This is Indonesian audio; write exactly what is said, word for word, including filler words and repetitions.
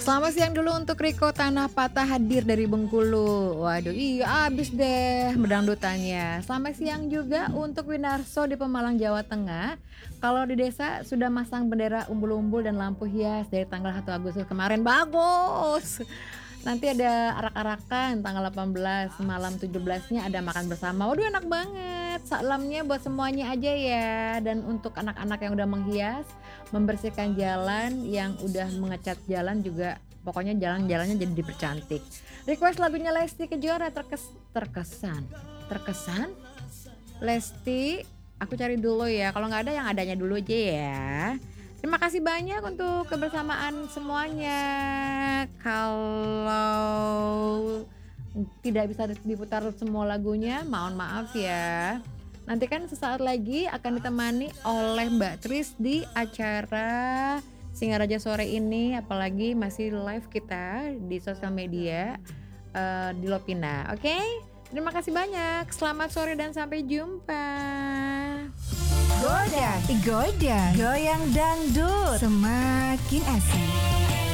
Selamat siang dulu untuk Riko Tanah Patah hadir dari Bengkulu. Waduh, iya abis deh bedangdutannya. Selamat siang juga untuk Winarso di Pemalang, Jawa Tengah. Kalau di desa sudah masang bendera umbul-umbul dan lampu hias dari tanggal satu Agustus kemarin. Bagus. Nanti ada arak-arakan tanggal delapan belas, malam tujuh belasnya ada makan bersama. Waduh enak banget. Salamnya buat semuanya aja ya. Dan untuk anak-anak yang udah menghias, membersihkan jalan, yang udah mengecat jalan juga, pokoknya jalan-jalannya jadi dipercantik. Request lagunya Lesti Kejora terkes terkesan. Terkesan? Lesti, aku cari dulu ya. Kalau nggak ada yang adanya dulu aja ya. Terima kasih banyak untuk kebersamaan semuanya. Kalau tidak bisa diputar semua lagunya, mohon maaf ya. Nanti kan sesaat lagi akan ditemani oleh Mbak Tris di acara Singaraja sore ini, apalagi masih live kita di sosial media uh, di Lovina. Oke, okay? Terima kasih banyak. Selamat sore dan sampai jumpa. Goda, goda, goyang dangdut, semakin asik.